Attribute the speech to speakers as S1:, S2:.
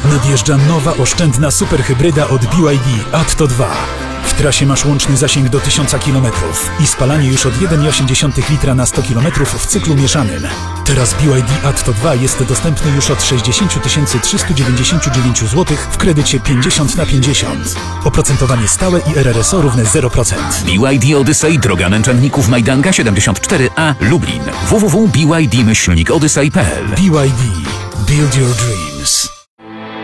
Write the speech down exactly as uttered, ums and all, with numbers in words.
S1: Nadjeżdża nowa oszczędna superhybryda od B Y D Atto dwa. W trasie masz łączny zasięg do tysiąca kilometrów i spalanie już od jeden przecinek osiem litra na sto kilometrów w cyklu mieszanym. Teraz B Y D Atto dwa jest dostępny już od sześćdziesiąt tysięcy trzysta dziewięćdziesiąt dziewięć złotych w kredycie pięćdziesiąt na pięćdziesiąt. Oprocentowanie stałe i R R S O równe zero procent.
S2: B Y D Odyssey, droga męczenników Majdanka siedemdziesiąt cztery A, Lublin. w w w kropka b y d myślnik odyssey kropka p l.
S1: B Y D. Build your dreams.